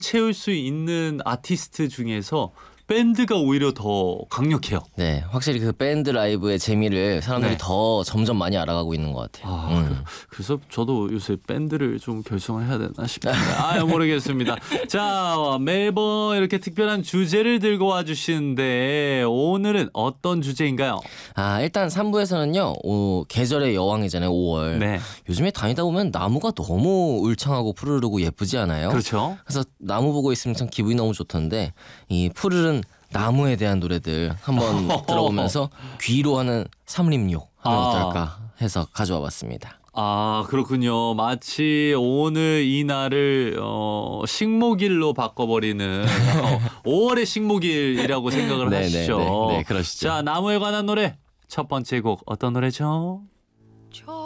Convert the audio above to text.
채울 수 있는 아티스트 중에서 밴드가 오히려 더 강력해요. 네, 확실히 그 밴드 라이브의 재미를 사람들이 네. 더 점점 많이 알아가고 있는 것 같아요. 그래서 저도 요새 밴드를 좀 결성을 해야 되나 싶습니다. 모르겠습니다. 자, 매번 이렇게 특별한 주제를 들고 와주시는데 오늘은 어떤 주제인가요? 일단 3부에서는요, 계절의 여왕이잖아요, 5월. 네, 요즘에 다니다 보면 나무가 너무 울창하고 푸르르고 예쁘지 않아요? 그렇죠. 그래서 나무 보고 있으면 참 기분이 너무 좋던데, 이 푸르른 나무에 대한 노래들 한번 들어보면서 귀로 하는 삼림욕 하면 어떨까 해서 가져와 봤습니다. 그렇군요. 마치 오늘 이 날을 식목일로 바꿔버리는 5월의 식목일이라고 생각을 하시죠. 네, 그러시죠. 자, 나무에 관한 노래 첫 번째 곡 어떤 노래죠?